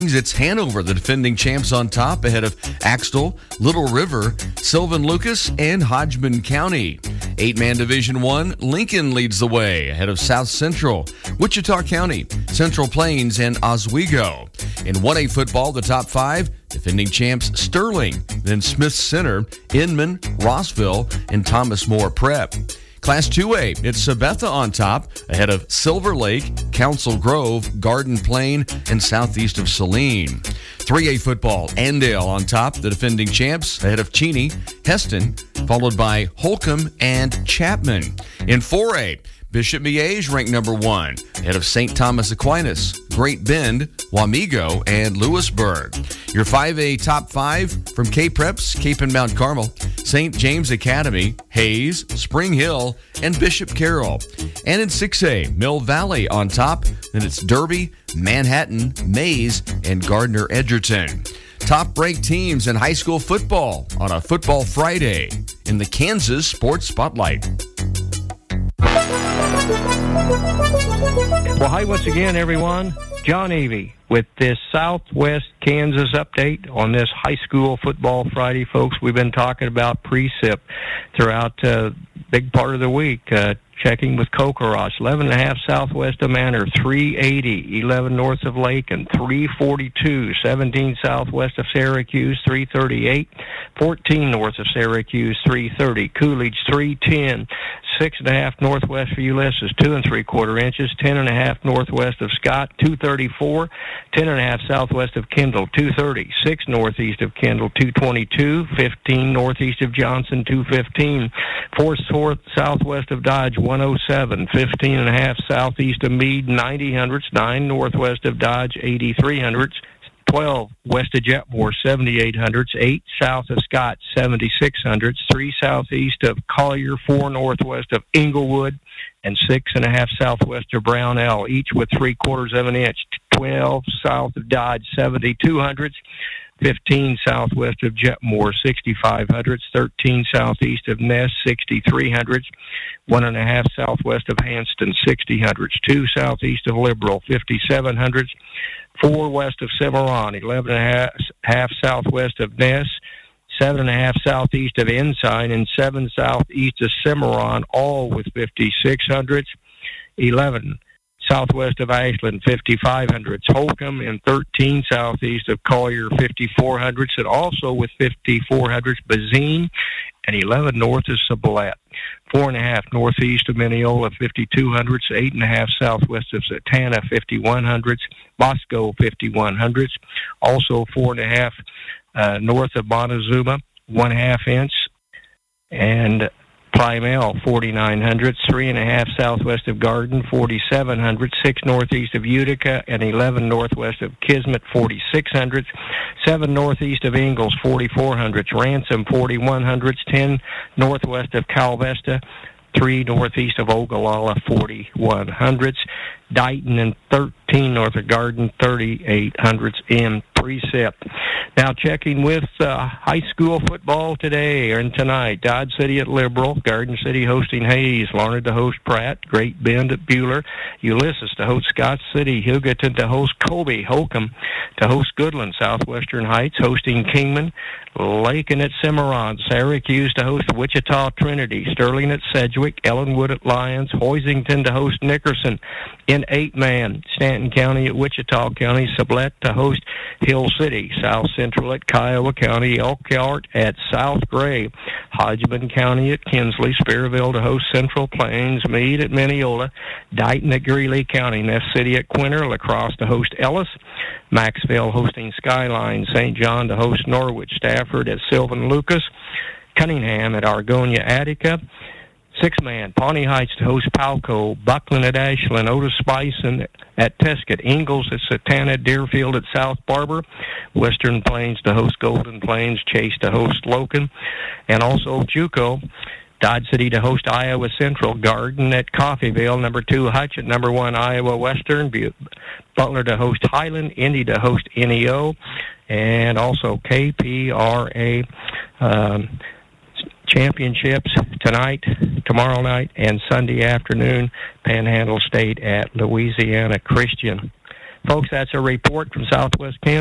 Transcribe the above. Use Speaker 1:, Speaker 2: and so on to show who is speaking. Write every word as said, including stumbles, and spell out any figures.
Speaker 1: It's Hanover, the defending champs, on top ahead of Axtell, Little River, Sylvan Lucas, and Hodgman County. Eight-man Division One, Lincoln leads the way ahead of South Central, Wichita County, Central Plains, and Oswego. In one A football, the top five, defending champs Sterling, then Smith Center, Inman, Rossville, and Thomas More Prep. Class two A, it's Sabetha on top, ahead of Silver Lake, Council Grove, Garden Plain, and southeast of Saline. three A football, Andale on top, the defending champs, ahead of Cheney, Heston, followed by Holcomb and Chapman. In four A, Bishop Miege ranked number one, ahead of Saint Thomas Aquinas, Great Bend, Wamego, and Lewisburg. Your five A top five from K-Preps, Cape and Mount Carmel, Saint James Academy, Hayes, Spring Hill, and Bishop Carroll. And in six A, Mill Valley on top, then it's Derby, Manhattan, Mays, and Gardner Edgerton. Top-ranked teams in high school football on a Football Friday in the Kansas Sports Spotlight.
Speaker 2: Well, hi once again, everyone. John Avey with this Southwest Kansas update on this high school football Friday, folks. We've been talking about precip throughout a uh, big part of the week. Uh, checking with Kokoros, eleven and a half southwest of Manor, three eighty, eleven north of Lake, and three forty-two, seventeen southwest of Syracuse, three thirty-eight, fourteen north of Syracuse, three thirty, Coolidge, three ten, six and a half northwest for Ulysses, two and three quarter inches, ten and a half northwest of Scott, two thirty-four, ten and a half southwest of Kendall, two thirty, six northeast of Kendall, two twenty-two, fifteen northeast of Johnson, two fifteen, four north southwest of Dodge, one oh seven, fifteen and a half southeast of Meade, ninety hundredths, nine northwest of Dodge, eighty-three hundredths, twelve west of Jetmore, seventy-eight hundredths, eight south of Scott, seventy-six hundredths, three southeast of Collier, four northwest of Inglewood, and six and a half southwest of Brownell, each with three quarters of an inch, twelve south of Dodge, seventy-two hundredths, fifteen southwest of Jetmore, sixty-five hundredths, thirteen southeast of Ness, sixty-three hundredths, one and a half southwest of Hanston, sixty hundredths, two southeast of Liberal, fifty-seven hundredths, four west of Cimarron, eleven and a half, half southwest of Ness, seven and a half southeast of Ensign, and seven southeast of Cimarron, all with fifty-six hundredths, eleven southwest of Ashland, fifty-five hundredths, Holcomb, and thirteen southeast of Collier, fifty-four hundredths, and also with fifty-four hundredths, Bazine, and eleven north of Sublette, four and a half northeast of Mineola, fifty-two hundredths, eight and a half southwest of Satana, fifty-one hundredths, Bosco, fifty-one hundredths, also four and a half uh, north of Montezuma, one half inch, and Plymell, forty-nine hundredths, three and a half southwest of Garden, forty-seven hundredths, six northeast of Utica, and eleven northwest of Kismet, forty-six hundredths, seven northeast of Ingalls, forty-four hundredths, Ransom, forty-one hundredths, ten northwest of Calvesta, three northeast of Ogallala, forty-one hundredths, Dighton, and thirteen north of Garden, thirty-eight hundredths in precip. Now checking with uh, high school football today and tonight. Dodge City at Liberal, Garden City hosting Hayes, Larned to host Pratt, Great Bend at Buhler, Ulysses to host Scott City, Hugoton to host Colby, Holcomb to host Goodland, Southwestern Heights hosting Kingman, Lakin at Cimarron, Syracuse to host Wichita Trinity, Sterling at Sedgwick, Ellenwood at Lyons, Hoisington to host Nickerson in eight-man, Stanton County at Wichita County, Sublette to host Hill City, South Central at Kiowa County, Elkhart at South Gray, Hodgman County at Kinsley, Spearville to host Central Plains, Meade at Mineola, Dighton at Greeley County, Ness City at Quinter, La Crosse to host Ellis, Maxville hosting Skyline, Saint John to host Norwich, Stafford at Sylvan Lucas, Cunningham at Argonia Attica, six-man, Pawnee Heights to host Palco, Buckland at Ashland, Otis Bison at Tescott, Ingalls at Satana, Deerfield at South Barber, Western Plains to host Golden Plains, Chase to host Logan, and also Juco, Dodge City to host Iowa Central, Garden at Coffeyville, number two Hutch at number one Iowa Western, Butler to host Highland, Indy to host N E O, and also K P R A um, championships tonight, tomorrow night, and Sunday afternoon, Panhandle State at Louisiana Christian. Folks, that's a report from Southwest Kansas.